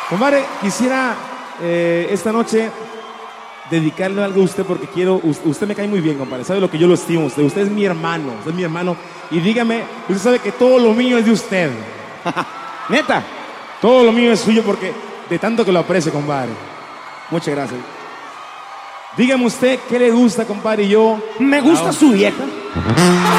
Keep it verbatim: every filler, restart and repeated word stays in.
Compadre, quisiera eh, esta noche dedicarle algo a usted porque quiero, usted me cae muy bien, compadre, sabe lo que yo lo estimo a usted, usted es mi hermano, usted es mi hermano, y dígame, usted sabe que todo lo mío es de usted, neta, todo lo mío es suyo porque de tanto que lo aprecio, compadre, muchas gracias. Dígame usted qué le gusta, compadre, y yo... Me gusta Ah, su vieja.